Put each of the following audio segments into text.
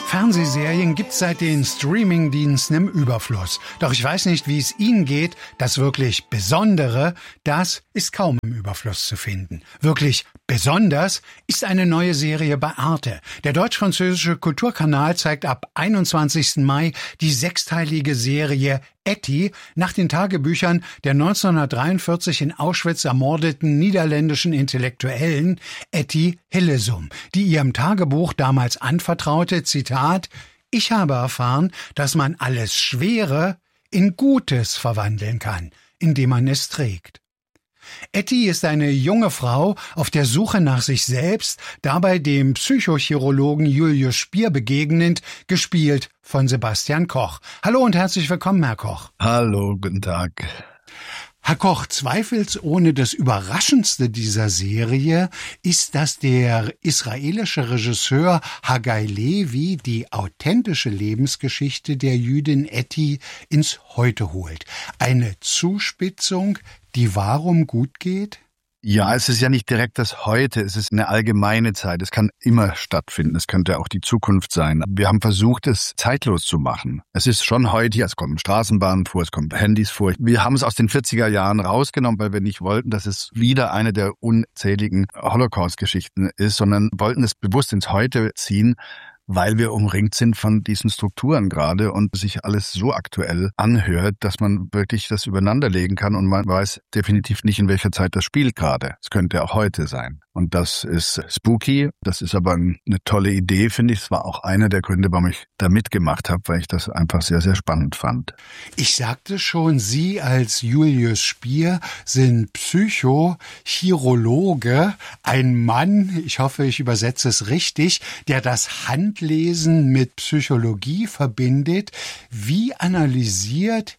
Fernsehserien gibt's seit den Streamingdiensten im Überfluss. Doch ich weiß nicht, wie es Ihnen geht. Das wirklich Besondere, das ist kaum im Überfluss zu finden. Wirklich besonders ist eine neue Serie bei Arte. Der deutsch-französische Kulturkanal zeigt ab 21. Mai die sechsteilige Serie Etty nach den Tagebüchern der 1943 in Auschwitz ermordeten niederländischen Intellektuellen Etty Hillesum, die ihrem Tagebuch damals anvertraute, Zitat: „Ich habe erfahren, dass man alles Schwere in Gutes verwandeln kann, indem man es trägt." Etty ist eine junge Frau auf der Suche nach sich selbst, dabei dem Psychochirologen Julius Spier begegnend, gespielt von Sebastian Koch. Hallo und herzlich willkommen, Herr Koch. Hallo, guten Tag. Herr Koch, zweifelsohne das Überraschendste dieser Serie ist, dass der israelische Regisseur Hagai Levi die authentische Lebensgeschichte der Jüdin Etty ins Heute holt. Eine Zuspitzung, die warum gut geht? Ja, es ist ja nicht direkt das Heute, es ist eine allgemeine Zeit. Es kann immer stattfinden, es könnte auch die Zukunft sein. Wir haben versucht, es zeitlos zu machen. Es ist schon heute, es kommen Straßenbahnen vor, es kommen Handys vor. Wir haben es aus den 40er Jahren rausgenommen, weil wir nicht wollten, dass es wieder eine der unzähligen Holocaust-Geschichten ist, sondern wollten es bewusst ins Heute ziehen, weil wir umringt sind von diesen Strukturen gerade und sich alles so aktuell anhört, dass man wirklich das übereinanderlegen kann und man weiß definitiv nicht, in welcher Zeit das spielt gerade. Es könnte auch heute sein. Und das ist spooky, das ist aber eine tolle Idee, finde ich. Es war auch einer der Gründe, warum ich da mitgemacht habe, weil ich das einfach sehr, sehr spannend fand. Ich sagte schon, Sie als Julius Spier sind Psychochirologe, ein Mann, ich hoffe, ich übersetze es richtig, der das Handlesen mit Psychologie verbindet. Wie analysiert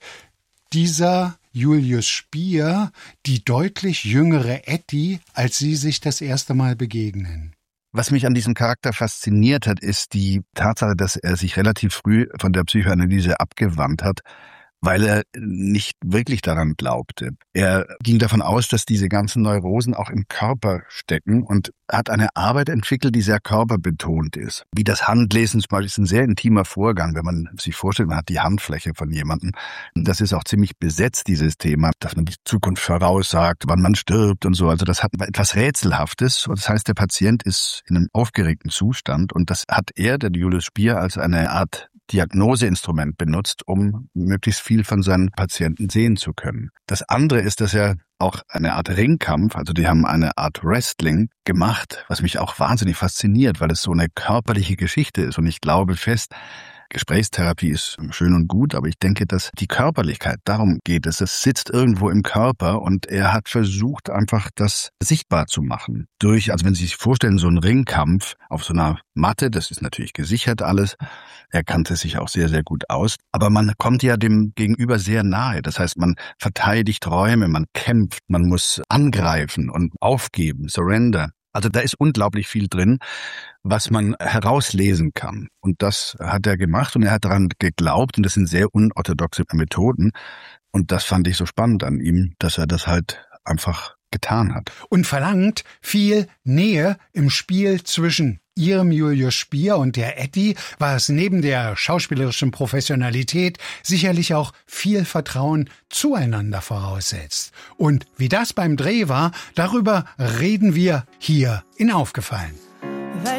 dieser Julius Spier die deutlich jüngere Etty, als sie sich das erste Mal begegnen? Was mich an diesem Charakter fasziniert hat, ist die Tatsache, dass er sich relativ früh von der Psychoanalyse abgewandt hat, weil er nicht wirklich daran glaubte. Er ging davon aus, dass diese ganzen Neurosen auch im Körper stecken und hat eine Arbeit entwickelt, die sehr körperbetont ist. Wie das Handlesen zum Beispiel ist ein sehr intimer Vorgang, wenn man sich vorstellt, man hat die Handfläche von jemandem. Das ist auch ziemlich besetzt, dieses Thema, dass man die Zukunft voraussagt, wann man stirbt und so. Also das hat etwas Rätselhaftes. Das heißt, der Patient ist in einem aufgeregten Zustand und das hat er, der Julius Spier, als eine Art Diagnoseinstrument benutzt, um möglichst viel von seinen Patienten sehen zu können. Das andere ist, dass er auch eine Art Ringkampf, also die haben eine Art Wrestling gemacht, was mich auch wahnsinnig fasziniert, weil es so eine körperliche Geschichte ist. Und ich glaube fest, Gesprächstherapie ist schön und gut, aber ich denke, dass die Körperlichkeit, darum geht es. Es sitzt irgendwo im Körper und er hat versucht, einfach das sichtbar zu machen. Also wenn Sie sich vorstellen, so ein Ringkampf auf so einer Matte, das ist natürlich gesichert alles. Er kannte sich auch sehr, sehr gut aus. Aber man kommt ja dem Gegenüber sehr nahe. Das heißt, man verteidigt Räume, man kämpft, man muss angreifen und aufgeben, surrender. Also da ist unglaublich viel drin, was man herauslesen kann. Und das hat er gemacht und er hat daran geglaubt. Und das sind sehr unorthodoxe Methoden. Und das fand ich so spannend an ihm, dass er das halt einfach getan hat. Und verlangt viel Nähe im Spiel zwischen Ihrem Julius Spier und der Etty, was neben der schauspielerischen Professionalität sicherlich auch viel Vertrauen zueinander voraussetzt. Und wie das beim Dreh war, darüber reden wir hier in Aufgefallen.